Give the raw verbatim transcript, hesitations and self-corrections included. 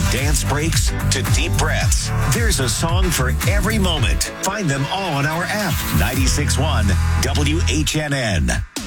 dance breaks to deep breaths, there's a song for every moment. Find them all on our app. ninety-six point one W H N N.